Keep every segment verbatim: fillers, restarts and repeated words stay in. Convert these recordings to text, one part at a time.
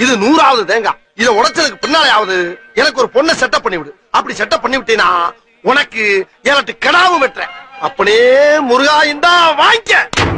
இது நூறாவது தேங்காய். இதை உடைச்சதுக்கு பின்னாலேயாவது எனக்கு ஒரு பொண்ணை செட்டப் பண்ணி விடு. அப்படி செட்டப் பண்ணி விட்டீனா உனக்கு எனக்கு கடாவும் வெட்டுறேன். அப்படியே முருகா இந்தா வாங்கிக்க.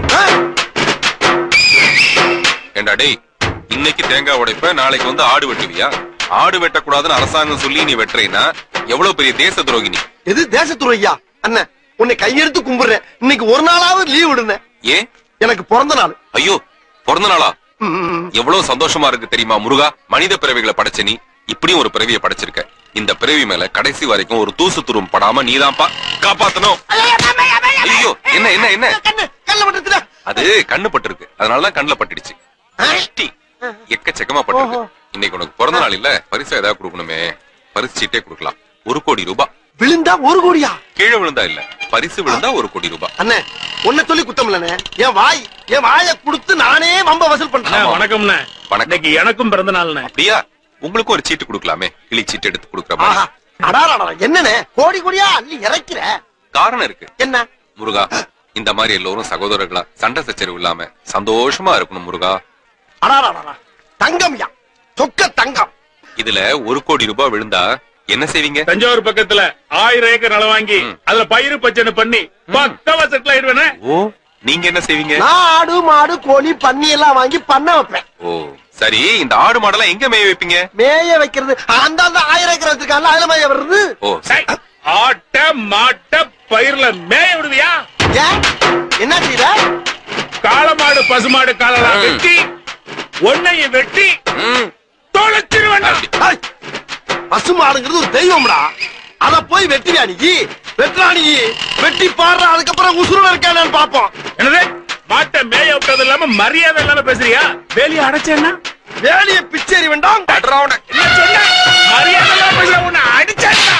ஏண்டா டேய், இன்னைக்கு தேங்காய் உடைப்ப, நாளைக்கு வந்து ஆடு வெட்டுவியா? ஆடு வெட்டக்கூடாதுன்னு அரசாங்கம் சொல்லி நீ வெட்டுறீன்னா எவ்வளவு பெரிய தேச துரோகி நீ. எது தேச துரோகியா? அண்ணன் உன்னை கையெடுத்து கும்பிடுறேன். இன்னைக்கு ஒரு நாளாவது லீவ் விடுங்க. ஏன்? எனக்கு பிறந்த நாள். ஐயோ, பிறந்த நாளா? எவ்வளவு சந்தோஷமா இருக்கு தெரியுமா முருகா. மனித பிறவிகளை படைச்ச நீ இப்படியும் ஒரு பிறவியை படைச்சிருக்க. இந்த பிறவி மேல கடைசி வரைக்கும் ஒரு தூசு துரும் படாம நீதான்ப்பா காப்பாத்தணும். ஐயோ, என்ன என்ன என்ன அது கண்ணு பட்டிருக்கு, அதனாலதான் கண்ணுல பட்டுடுச்சு. எக்கச்சக்கமா பட்டிருக்கு. இன்னைக்கு உனக்கு பிறந்த நாள் இல்ல, பரிசா ஏதாவது கொடுக்கணுமே. பரிசு சீட்டே கொடுக்கலாம். ஒரு கோடி ரூபாய். விழுந்தா ஒரு கோடியா? கீழே விழுந்தா இல்ல, பரிசு விழுந்தா ஒரு கோடி ரூபாய். அண்ணே உன்னை சொல்லி குத்தம் இல்லண்ணே. என் வாய் என் வாயை கொடுத்து நானே வம்ப வசூல் பண்றேன். வணக்கம். வணக்கம். எனக்கும் பிறந்த நாள். அப்படியா? உங்களுக்கும் ஒரு சீட்டு கொடுக்கலாமே. கிளி சீட்டு எடுத்து கொடுக்கற. என்னண்ணே கோடி கோடியா அள்ளி இறக்கிற? காரணம் இருக்கு. என்ன முருகா? இந்த மாதிரி எல்லோரும் சகோதரர்களா சண்டை சச்சரவு இல்லாம சந்தோஷமா இருக்கணும் முருகா. தங்கம்யா, சொக்க தங்கம். இதுல ஒரு கோடி ரூபாய் விழுந்தா என்ன செய்வீங்க? தஞ்சாவூர் பக்கத்துல ஆயிரம் ஏக்கர் நிலம் வாங்கி அதுல பயிறு பச்சனை பண்ணி பக்கவா செட்டில் ஆயிடுவேனே. ஓ, நீங்க என்ன செய்வீங்க? ஆடு மாடு கோழி பன்னி எல்லாம் வாங்கி பண்ண வைப்பேன். ஓ சரி, இந்த ஆடு மாடெல்லாம் எங்க மேய வைப்பீங்க? மேய வைக்கிறது அந்த ஆயிரம் ஏக்கர் வச்சிருக்காங்க, அதுல மேய வருது. ஓ ஆட்ட மாட்ட பயிர்ல மேய விடுவியா? என்ன செய்யற? காளமாடு பசுமாடு காலெல்லாம் வெட்டி ஒன்னைய வெட்டி தொலைச்சிருவேன். பசுமாடுங்கிறது ஒரு தெய்வம்டா. அத போய் வெட்டியா நீ? வெட்டுறா நீ, வெட்டி பாடுற. அதுக்கப்புறம் உசுரோட இருக்கானு பாப்போம். என்னது மாட்டை மேய விட்டது இல்லாம மரியாதை இல்லாம பேசுறியா? வேலியை அடைச்சேன்னா வேலிய பிச்சேரி வேண்டாம். மரியாதை இல்லாம பேசுற உன்னை அடிச்சேன்னா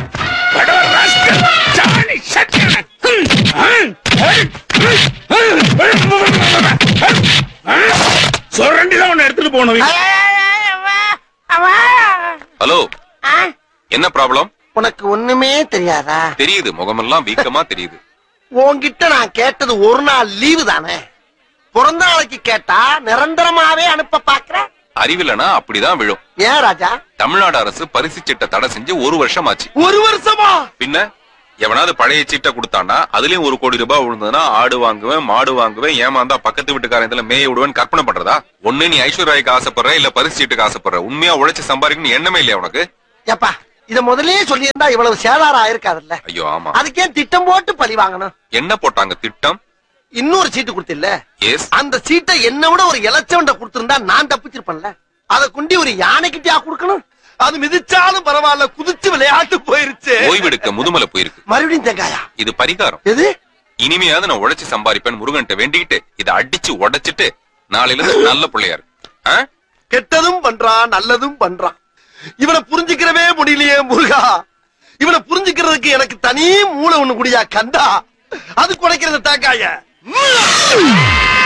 சொரண்டிதான் உன்னை எடுத்துட்டு போகணும். ஹலோ, என்ன ப்ராப்ளம்? உனக்கு ஒண்ணுமே தெரியாதா? தெரியுது, முகமெல்லாம் வீக்கமா தெரியுது. உன்கிட்ட நான் கேட்டது ஒரு நாள் லீவு தானே. பிறந்த நாளைக்கு கேட்டா நிரந்தரமாவே அனுப்ப பாக்குற. அறிவிலனா அப்படிதான் விழும். ஏன் ராஜா? தமிழ்நாடு அரசு பரிசு சீட்டை தடை செஞ்சு ஒரு வருஷம் ஆச்சு. ஒரு வருஷமா? பின்ன எவனாவது பழைய சீட்டை கொடுத்தானா அதுலயும் ஒரு கோடி ரூபாய் விழுந்ததுன்னா ஆடு வாங்குவேன் மாடு வாங்குவேன் ஏமாந்தா பக்கத்து வீட்டுக்காரன் இதுல மேய விடுவேன் கற்பனை பண்றதா? ஒண்ணு நீ ஐஸ்வர்யாக்கு ஆசைப்படுற இல்ல பரிசு சீட்டுக்கு ஆசைப்படுற. உண்மையா உழைச்சு சம்பாதிக்கணும் எண்ணமே இல்லையா உனக்கு? ஏப்பா இத முதலே சொல்லி இருந்தா இவ்வளவு சேதாரம் ஆயிருக்காதுல்ல. ஐயோ ஆமா. அதுக்கே திட்டம் போட்டு பழி வாங்கணும். என்ன போட்டாங்க திட்டம்? இன்னொரு சீட்டு கொடுத்தில்ல? எஸ். அந்த சீட்டை என்ன விட ஒரு இலச்சவண்ட கொடுத்திருந்தா நான் தப்பிச்சிருப்பேன்ல. அத குண்டி ஒரு யானைக்கிட்டயா கொடுக்கணும்? அது மிதிச்சாலும் பரவாயில்ல, குதிச்சு விளையாட்டு போயிருச்சு. ஓய்வெடுக்க முதுமலை போயிருக்கு. மறுபடியும் தேங்காயா? இது பரிகாரம். எது? இனிமையாவது நான் உழைச்சு சம்பாதிப்பேன் முருகன்ட்ட வேண்டிக்கிட்டு இதை அடிச்சு உடைச்சிட்டு நாளையில இருந்து நல்ல பிள்ளையாரு. கெட்டதும் பண்றான் நல்லதும் பண்றான். இவனை புரிஞ்சுக்கிறவே முடியலையே முருகா. இவனை புரிஞ்சுக்கிறதுக்கு எனக்கு தனி மூளை ஒண்ணு குடியா கந்தா. அது குடைக்கிறது தேங்காய.